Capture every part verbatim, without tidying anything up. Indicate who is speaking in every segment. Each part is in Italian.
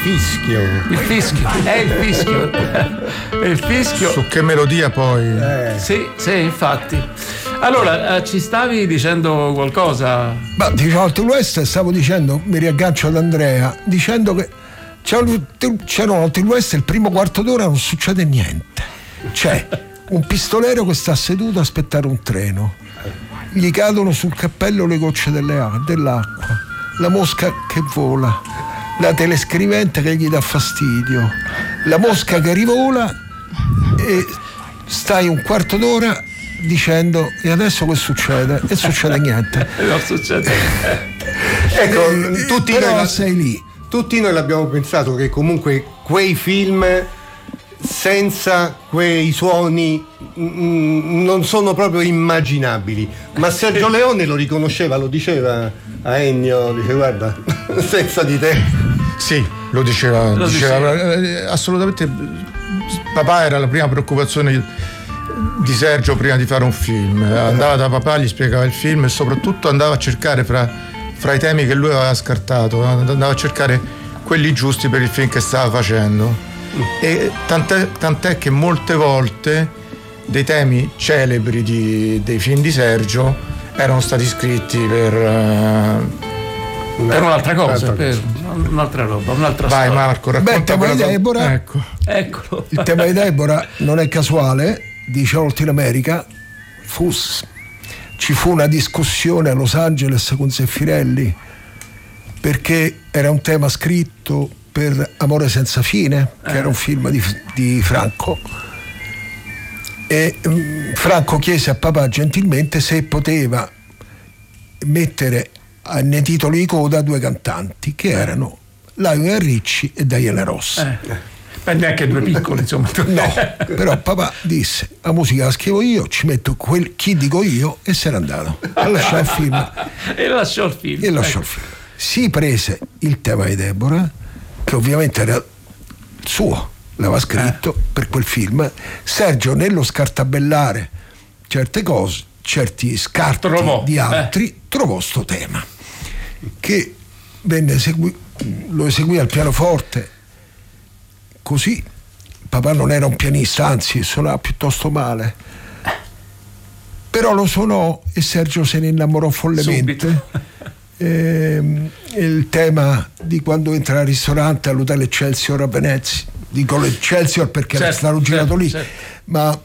Speaker 1: fischio.
Speaker 2: Il fischio, è il fischio. È il fischio.
Speaker 3: Su che melodia poi?
Speaker 2: Eh. Sì, sì, infatti. Allora, eh, ci stavi dicendo qualcosa?
Speaker 4: Ma diciamo al West stavo dicendo, mi riaggancio ad Andrea, dicendo che c'erano al West il primo quarto d'ora non succede niente. C'è un pistolero che sta seduto a aspettare un treno, gli cadono sul cappello le gocce delle, dell'acqua, la mosca che vola, la telescrivente che gli dà fastidio, la mosca che rivola, e stai un quarto d'ora dicendo e adesso che succede? E succede niente.
Speaker 2: Non succede.
Speaker 1: Ecco,
Speaker 4: eh,
Speaker 1: tutti
Speaker 4: però
Speaker 1: noi,
Speaker 4: sei lì.
Speaker 1: Tutti noi l'abbiamo pensato che comunque quei film senza quei suoni mh, non sono proprio immaginabili, ma Sergio Leone lo riconosceva, lo diceva a Ennio, dice guarda, senza di te.
Speaker 3: Sì, lo diceva,
Speaker 2: lo
Speaker 3: diceva,
Speaker 2: diceva.
Speaker 3: Assolutamente. Papà era la prima preoccupazione di Sergio prima di fare un film, andava da papà, gli spiegava il film e soprattutto andava a cercare fra, fra i temi che lui aveva scartato, andava a cercare quelli giusti per il film che stava facendo. E tant'è, tant'è che molte volte dei temi celebri di, dei film di Sergio erano stati scritti per uh,
Speaker 2: per un'altra cosa, per un'altra roba, un'altra
Speaker 3: vai
Speaker 2: storia.
Speaker 3: Marco, racconta.
Speaker 4: Beh, il tema di Deborah,
Speaker 3: ecco.
Speaker 2: Eccolo.
Speaker 4: Il tema di Deborah non è casuale, dice Oltre in America, fu, ci fu una discussione a Los Angeles con Zeffirelli perché era un tema scritto per Amore senza fine, che era un film di, di Franco, e um, Franco chiese a papà gentilmente se poteva mettere nei titoli di coda due cantanti che erano Lionel Richie e Diana Ross.
Speaker 2: Eh. Beh, neanche due piccoli, insomma.
Speaker 4: No, però papà disse la musica la scrivo io, ci metto quel, chi dico io, e se n'è andato e lasciò il film
Speaker 2: e lasciò il film
Speaker 4: e lasciò
Speaker 2: ecco.
Speaker 4: il film. Si prese il tema di Deborah, che ovviamente era suo, l'aveva scritto eh. per quel film. Sergio, nello scartabellare certe cose, certi scarti
Speaker 2: trovò,
Speaker 4: di altri,
Speaker 2: eh.
Speaker 4: trovò sto tema che venne esegui, lo eseguì al pianoforte. Così papà non era un pianista, anzi suonava piuttosto male, però lo suonò e Sergio se ne innamorò follemente. E, il tema di quando entra al ristorante all'hotel Excelsior a Venezia, dico l'Excelsior perché certo, era stato girato certo, lì certo. ma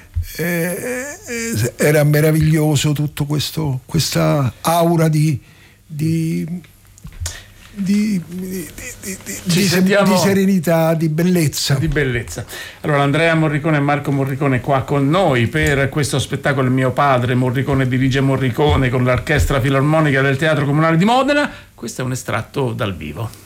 Speaker 4: eh, era meraviglioso tutto questo, questa aura di di Di, di, di, di, di, di serenità, di bellezza.
Speaker 2: Di bellezza. Allora, Andrea Morricone e Marco Morricone qua con noi per questo spettacolo Il mio padre. Morricone dirige Morricone con l'Orchestra Filarmonica del Teatro Comunale di Modena. Questo è un estratto dal vivo.